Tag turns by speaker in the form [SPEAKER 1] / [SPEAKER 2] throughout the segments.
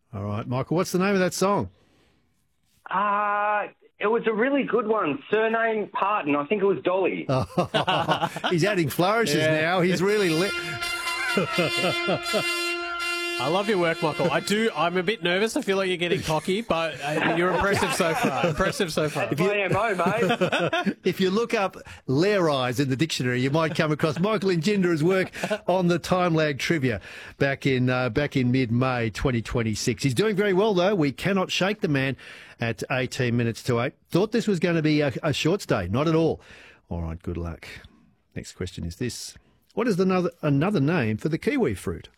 [SPEAKER 1] All right, Michael, what's the name of that song?
[SPEAKER 2] It was a really good one. Surname Parton. I think it was Dolly.
[SPEAKER 1] He's adding flourishes now. He's really
[SPEAKER 3] I love your work, Michael. I'm a bit nervous. I feel like you're getting cocky, but you're impressive so far.
[SPEAKER 2] That's my MO, mate.
[SPEAKER 1] If you look up lair eyes in the dictionary, you might come across Michael Ingindra's work on the time lag trivia back in mid-May 2026. He's doing very well, though. We cannot shake the man at 18 minutes to 8. Thought this was going to be a short stay. Not at all. All right, good luck. Next question is this. What is another name for the kiwi fruit?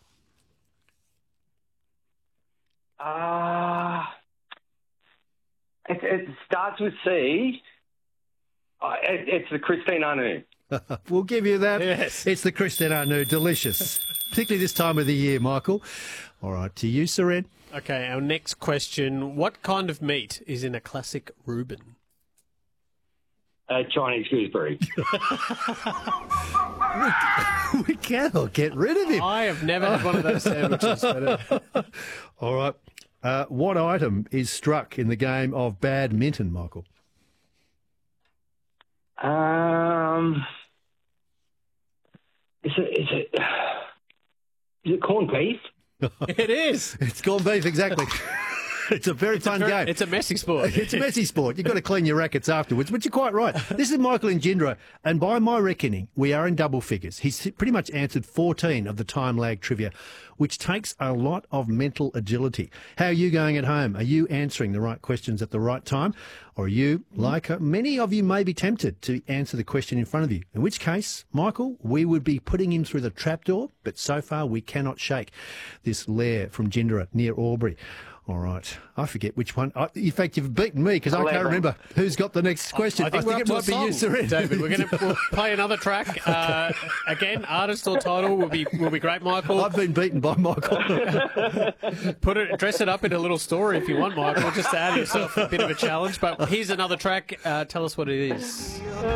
[SPEAKER 2] It starts with C. It's the Christine Anu.
[SPEAKER 1] We'll give you that.
[SPEAKER 3] Yes.
[SPEAKER 1] It's the Christine Anu. Delicious. Particularly this time of the year, Michael. All right, to you, Seren.
[SPEAKER 3] Okay, our next question. What kind of meat is in a classic Reuben?
[SPEAKER 2] Chinese gooseberry.
[SPEAKER 1] We cannot get rid of him.
[SPEAKER 3] I have never had one of those sandwiches. But,
[SPEAKER 1] All right. What item is struck in the game of badminton, Michael?
[SPEAKER 2] Is it corned beef?
[SPEAKER 3] it is.
[SPEAKER 1] It's corned beef, exactly. It's a very fun game.
[SPEAKER 3] It's a messy sport.
[SPEAKER 1] It's a messy sport. You've got to clean your rackets afterwards, but you're quite right. This is Michael Ingindra, and by my reckoning, we are in double figures. He's pretty much answered 14 of the time lag trivia, which takes a lot of mental agility. How are you going at home? Are you answering the right questions at the right time? Or are you, like many of you may be tempted to answer the question in front of you? In which case, Michael, we would be putting him through the trapdoor, but so far we cannot shake this lair from Gindera near Albury. All right. I forget which one. In fact, you've beaten me because I can't remember who's got the next question.
[SPEAKER 3] I think
[SPEAKER 1] it might be you, Seren.
[SPEAKER 3] David, we'll play another track. Again, artist or title will be great, Michael.
[SPEAKER 1] I've been beaten by Michael.
[SPEAKER 3] Dress it up in a little story if you want, Michael, just to add yourself a bit of a challenge. But here's another track. Tell us what it is.